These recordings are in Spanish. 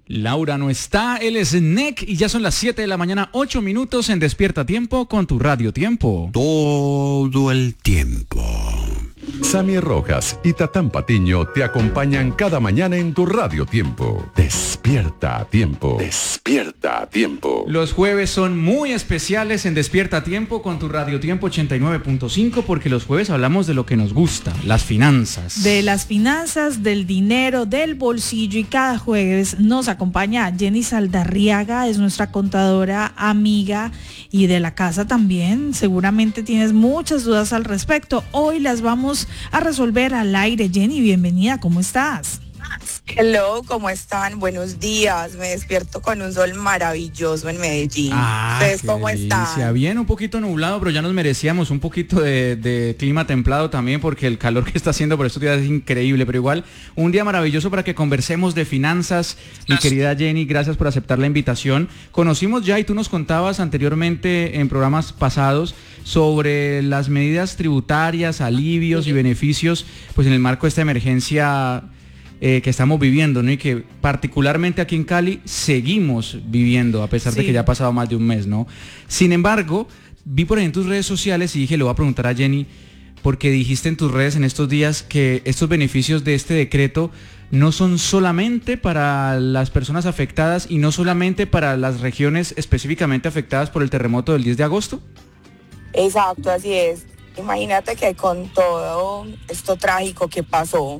Laura no está, él es Nick y ya son las 7 de la mañana, 8 minutos en Despierta Tiempo con tu Radio Tiempo. Todo el tiempo. Sammy Rojas y Tatán Patiño te acompañan cada mañana en tu Radio Tiempo. Despierta a tiempo. Despierta a tiempo. Los jueves son muy especiales en Despierta Tiempo con tu Radio Tiempo 89.5 porque los jueves hablamos de lo que nos gusta, las finanzas. De las finanzas, del dinero, del bolsillo, y cada jueves nos acompaña Jenny Saldarriaga, es nuestra contadora amiga y de la casa también. Seguramente tienes muchas dudas al respecto. Hoy las vamos a resolver al aire. Jenny, bienvenida, ¿cómo estás? Hello, ¿cómo están? Buenos días. Me despierto con un sol maravilloso en Medellín. ¿Ustedes cómo están? Bien, un poquito nublado, pero ya nos merecíamos un poquito de clima templado también, porque el calor que está haciendo por estos días es increíble, pero igual un día maravilloso para que conversemos de finanzas. Mi querida Jenny, gracias por aceptar la invitación. Conocimos ya, y tú nos contabas anteriormente en programas pasados, sobre las medidas tributarias, alivios y beneficios, pues en el marco de esta emergencia que estamos viviendo, ¿no? Y que particularmente aquí en Cali seguimos viviendo, a pesar de que ya ha pasado más de un mes, ¿no? Sin embargo, vi por ahí en tus redes sociales y dije, le voy a preguntar a Jenny, porque dijiste en tus redes en estos días que estos beneficios de este decreto no son solamente para las personas afectadas y no solamente para las regiones específicamente afectadas por el terremoto del 10 de agosto. Exacto, así es. Imagínate que con todo esto trágico que pasó,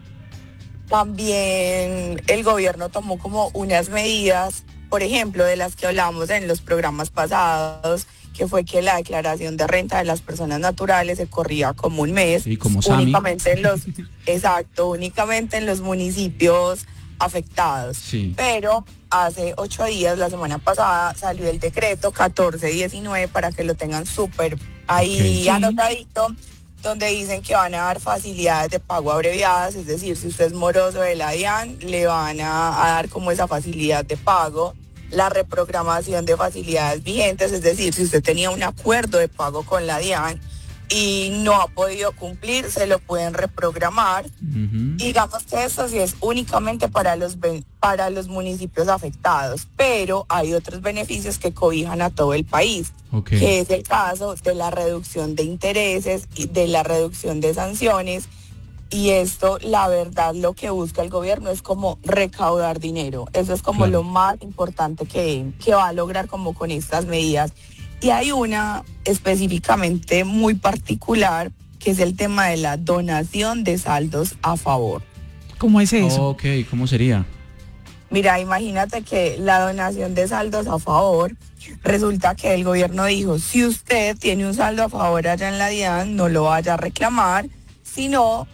también el gobierno tomó como unas medidas, por ejemplo, de las que hablamos en los programas pasados, que fue que la declaración de renta de las personas naturales se corría como un mes, y como únicamente en los, únicamente en los municipios afectados. Sí. Pero hace 8 días, la semana pasada, salió el decreto 1419 para que lo tengan súper ahí anotadito, donde dicen que van a dar facilidades de pago abreviadas, es decir, si usted es moroso de la DIAN, le van a dar como esa facilidad de pago, la reprogramación de facilidades vigentes, es decir, si usted tenía un acuerdo de pago con la DIAN y no ha podido cumplir, se lo pueden reprogramar. Uh-huh. Digamos que eso sí es únicamente para los municipios afectados, pero hay otros beneficios que cobijan a todo el país, que es el caso de la reducción de intereses y de la reducción de sanciones. Y esto, la verdad, lo que busca el gobierno es como recaudar dinero. Eso es como lo más importante que va a lograr como con estas medidas. Y hay una específicamente muy particular, que es el tema de la donación de saldos a favor. ¿Cómo es eso? Ok, ¿cómo sería? Mira, imagínate que la donación de saldos a favor, resulta que el gobierno dijo, si usted tiene un saldo a favor allá en la DIAN, no lo vaya a reclamar, sino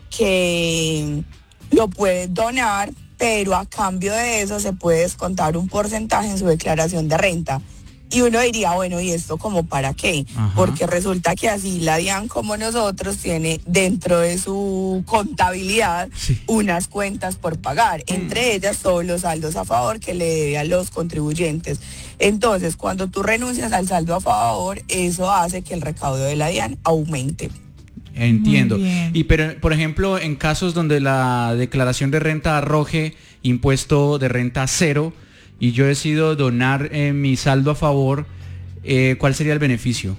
que lo puede donar, pero a cambio de eso se puede descontar un porcentaje en su declaración de renta. Y uno diría, bueno, ¿y esto como para qué? Ajá. Porque resulta que así la DIAN, como nosotros, tiene dentro de su contabilidad unas cuentas por pagar, entre ellas todos los saldos a favor que le debe a los contribuyentes. Entonces, cuando tú renuncias al saldo a favor, eso hace que el recaudo de la DIAN aumente. Entiendo. Y pero, por ejemplo, en casos donde la declaración de renta arroje impuesto de renta cero y yo decido donar mi saldo a favor, ¿cuál sería el beneficio?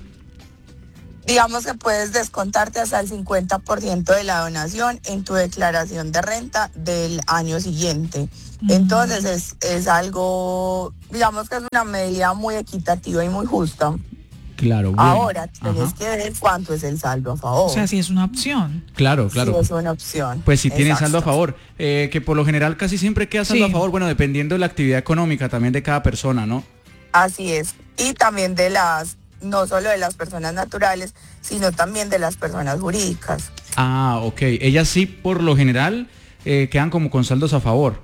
Digamos que puedes descontarte hasta el 50% de la donación en tu declaración de renta del año siguiente. Entonces es algo, digamos que es una medida muy equitativa y muy justa. Claro. Bueno. Ahora tienes que ver cuánto es el saldo a favor. O sea, si es una opción. Claro. Sí, es una opción. Pues si tiene saldo a favor, que por lo general casi siempre queda saldo a favor, bueno, dependiendo de la actividad económica también de cada persona, ¿no? Así es. Y también no solo de las personas naturales, sino también de las personas jurídicas. Ah, ok. Ellas sí, por lo general, quedan como con saldos a favor.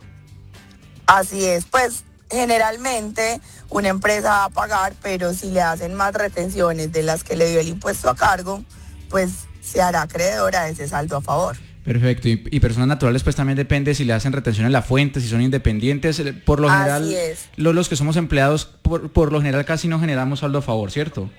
Así es, pues generalmente una empresa va a pagar, pero si le hacen más retenciones de las que le dio el impuesto a cargo, pues se hará acreedora de ese saldo a favor. Perfecto, y personas naturales pues también depende si le hacen retención en la fuente, si son independientes, por lo general. Así es. Los que somos empleados por lo general casi no generamos saldo a favor, ¿cierto?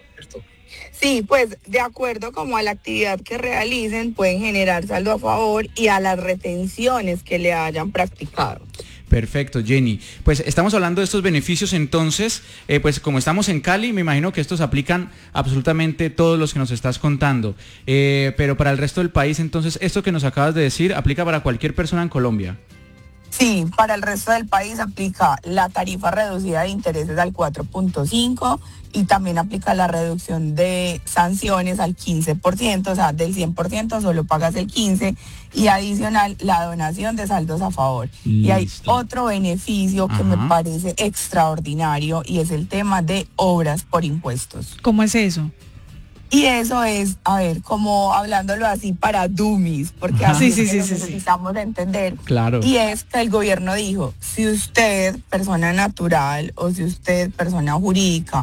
Sí, pues de acuerdo como a la actividad que realicen pueden generar saldo a favor y a las retenciones que le hayan practicado. Perfecto, Jenny. Pues estamos hablando de estos beneficios entonces, pues como estamos en Cali, me imagino que estos aplican absolutamente todos los que nos estás contando. Pero para el resto del país, entonces, esto que nos acabas de decir, ¿aplica para cualquier persona en Colombia? Sí, para el resto del país aplica la tarifa reducida de intereses al 4.5 y también aplica la reducción de sanciones al 15%, o sea, del 100% solo pagas el 15% y adicional la donación de saldos a favor. Listo. Y hay otro beneficio que me parece extraordinario y es el tema de obras por impuestos. ¿Cómo es eso? Y eso es, a ver, como hablándolo así para dummies, porque así necesitamos entender. Claro. Y es que el gobierno dijo, si usted, persona natural, o si usted, persona jurídica,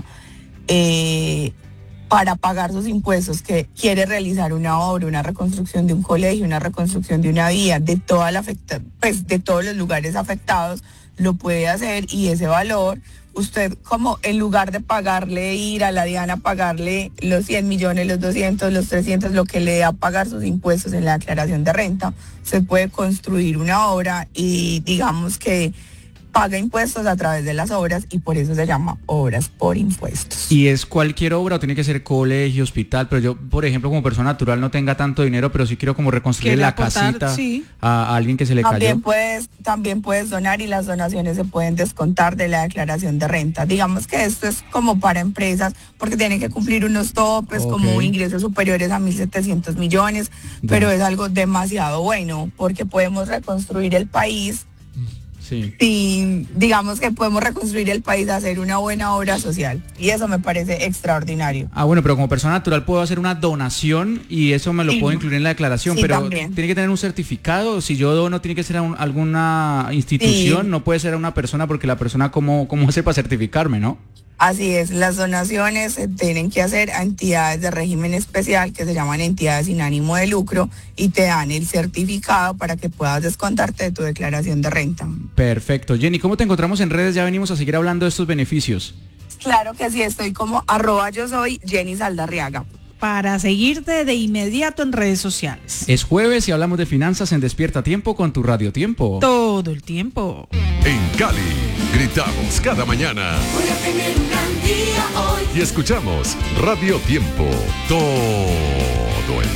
para pagar sus impuestos, que quiere realizar una obra, una reconstrucción de un colegio, una reconstrucción de una vía, de toda la de todos los lugares afectados, lo puede hacer y ese valor, usted como en lugar de pagarle, ir a la DIAN a pagarle los 100 millones, los 200, los 300, lo que le da a pagar sus impuestos en la declaración de renta, se puede construir una obra y digamos que paga impuestos a través de las obras y por eso se llama obras por impuestos. ¿Y es cualquier obra o tiene que ser colegio, hospital? Pero yo, por ejemplo, como persona natural no tenga tanto dinero, pero sí quiero como reconstruir la casita a alguien que se le cayó. También puedes donar y las donaciones se pueden descontar de la declaración de renta. Digamos que esto es como para empresas porque tienen que cumplir unos topes como ingresos superiores a 1.700 millones, pero es algo demasiado bueno porque podemos reconstruir el país. Sí. Y digamos que podemos reconstruir el país, hacer una buena obra social y eso me parece extraordinario. Bueno, pero como persona natural puedo hacer una donación y eso me lo puedo incluir en la declaración, pero también tiene que tener un certificado. Si yo dono tiene que ser a alguna institución, no puede ser a una persona porque la persona cómo hace para certificarme, ¿no? Así es, las donaciones se tienen que hacer a entidades de régimen especial que se llaman entidades sin ánimo de lucro y te dan el certificado para que puedas descontarte de tu declaración de renta. Perfecto. Jenny, ¿cómo te encontramos en redes? Ya venimos a seguir hablando de estos beneficios. Claro que sí, estoy como @yo soy Jenny Saldarriaga. Para seguirte de inmediato en redes sociales. Es jueves y hablamos de finanzas en Despierta Tiempo con tu Radio Tiempo. Todo el tiempo. En Cali, gritamos cada mañana. Voy a tener un gran día hoy. Y escuchamos Radio Tiempo todo el